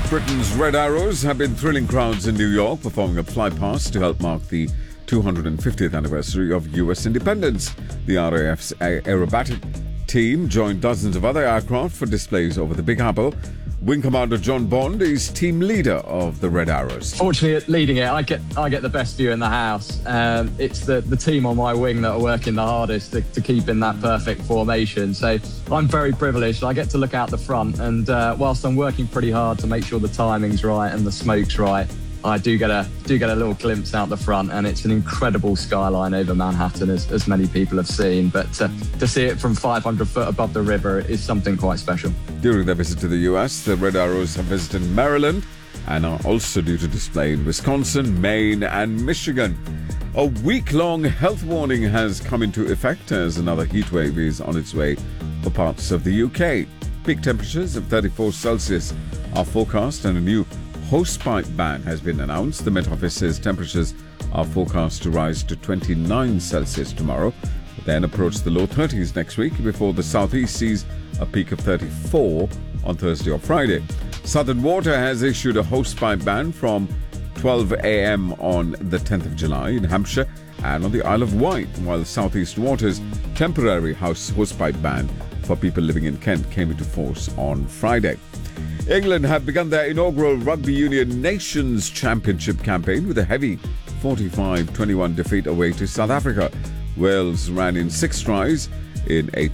Britain's Red Arrows have been thrilling crowds in New York, performing a flypast to help mark the 250th anniversary of U.S. independence. The RAF's aerobatic team joined dozens of other aircraft for displays over the Big Apple. Wing Commander John Bond is team leader of the Red Arrows. Fortunately, leading it, I get the best view in the house. It's the team on my wing that are working the hardest to keep in that perfect formation. So I'm very privileged. I get to look out the front, and whilst I'm working pretty hard to make sure the timing's right and the smoke's right, I do get a little glimpse out the front, and it's an incredible skyline over Manhattan, as many people have seen. But to see it from 500 foot above the river is something quite special. During their visit to the US, the Red Arrows have visited Maryland and are also due to display in Wisconsin, Maine, and Michigan. A week-long health warning has come into effect as another heatwave is on its way for parts of the UK. Peak temperatures of 34 Celsius are forecast, and a new hosepipe ban has been announced. The Met Office says temperatures are forecast to rise to 29 Celsius tomorrow, then approach the low 30s next week before the southeast sees a peak of 34 on Thursday or Friday. Southern Water has issued a hosepipe ban from 12 a.m. on the 10th of July in Hampshire and on the Isle of Wight, while Southeast Water's temporary hosepipe ban for people living in Kent came into force on Friday. England have begun their inaugural Rugby Union Nations Championship campaign with a heavy 45-21 defeat away to South Africa. Wales ran in 6 tries in a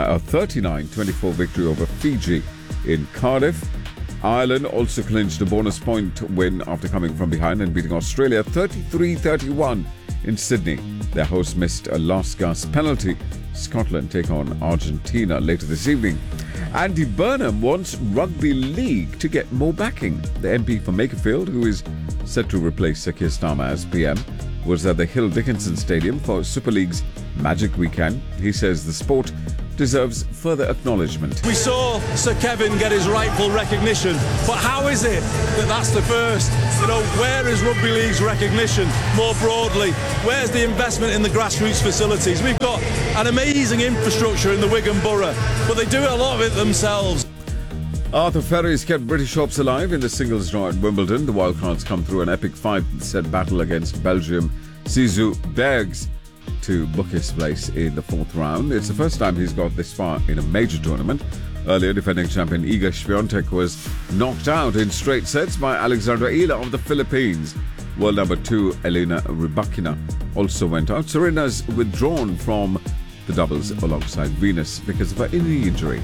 39-24 victory over Fiji in Cardiff. Ireland also clinched a bonus point win after coming from behind and beating Australia 33-31 in Sydney. Their hosts missed a last-gasp penalty. Scotland take on Argentina later this evening. Andy Burnham wants Rugby League to get more backing. The MP for Makerfield, who is set to replace Sir Keir Starmer as PM, was at the Hill Dickinson Stadium for Super League's Magic Weekend. He says the sport deserves further acknowledgement. We saw Sir Kevin get his rightful recognition, but how is it that that's the first? Where is Rugby League's recognition more broadly? Where's the investment in the grassroots facilities? We've got an amazing infrastructure in the Wigan Borough, but they do a lot of it themselves. Arthur Ferry's kept British hopes alive in the singles draw at Wimbledon. The Wildcards come through an epic 5-set battle against Belgium Zizou Bergs to book his place in the 4th round. It's the first time he's got this far in a major tournament. Earlier, defending champion Iga Świątek was knocked out in straight sets by Alexandra Ila of the Philippines. World number 2 Elena Rybakina also went out. Serena's withdrawn from the doubles alongside Venus because of her knee injury.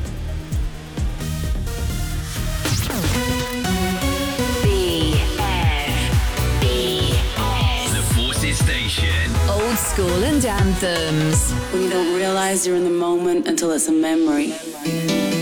Old school and anthems. When you don't realize you're in the moment until it's a memory.